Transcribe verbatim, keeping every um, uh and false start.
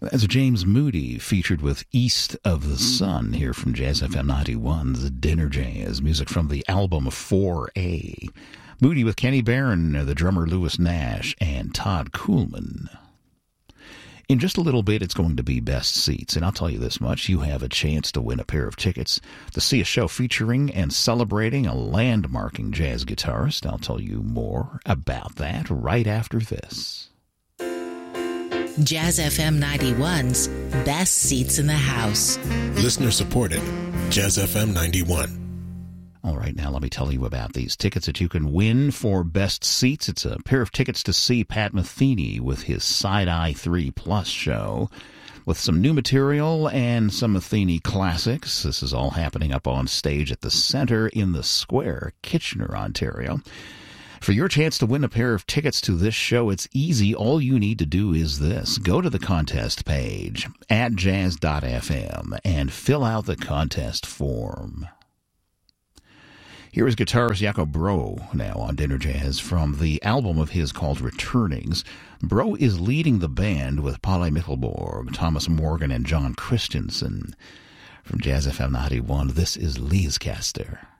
As James Moody featured with East of the Sun here from Jazz F M ninety-one's Dinner Jazz, music from the album four A. Moody with Kenny Barron, the drummer Lewis Nash, and Todd Kuhlman. In just a little bit, it's going to be Best Seats, and I'll tell you this much, you have a chance to win a pair of tickets to see a show featuring and celebrating a landmarking jazz guitarist. I'll tell you more about that right after this. Jazz F M ninety-one's Best Seats in the House. Listener supported. Jazz F M ninety-one. All right, now let me tell you about these tickets that you can win for Best Seats. It's a pair of tickets to see Pat Metheny with his Side-Eye three Plus show with some new material and some Metheny classics. This is all happening up on stage at the Center in the Square, Kitchener, Ontario. For your chance to win a pair of tickets to this show, it's easy. All you need to do is this. Go to the contest page at jazz dot f m and fill out the contest form. Here is guitarist Jaco Bro now on Dinner Jazz from the album of his called Returnings. Bro is leading the band with Palle Michelborg, Thomas Morgan, and John Christensen. From Jazz F M ninety-one, this is Leescaster.